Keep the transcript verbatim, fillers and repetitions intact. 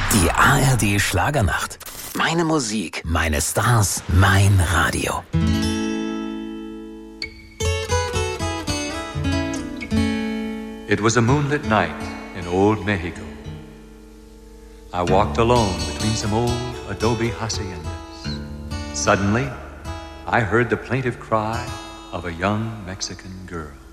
Die A R D Schlagernacht. Meine Musik, meine Stars, mein Radio. It was a moonlit night in old Mexico. I walked alone between some old adobe haciendas. Suddenly, I heard the plaintive cry of a young Mexican girl.